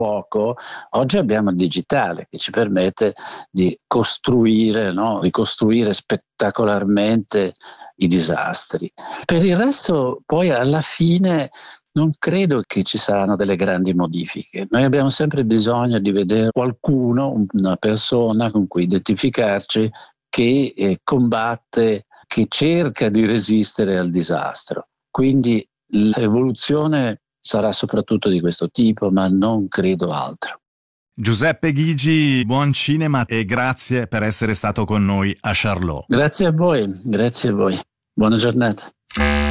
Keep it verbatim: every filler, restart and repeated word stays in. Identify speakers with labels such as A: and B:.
A: poco, oggi abbiamo il digitale che ci permette di costruire, no? ricostruire spettacolarmente i disastri. Per il resto, poi alla fine non credo che ci saranno delle grandi modifiche. Noi abbiamo sempre bisogno di vedere qualcuno, una persona con cui identificarci che eh, combatte, che cerca di resistere al disastro. Quindi l'evoluzione sarà soprattutto di questo tipo, ma non credo altro.
B: Giuseppe Ghigi, buon cinema e grazie per essere stato con noi a Charlot.
A: Grazie a voi, grazie a voi. Buona giornata.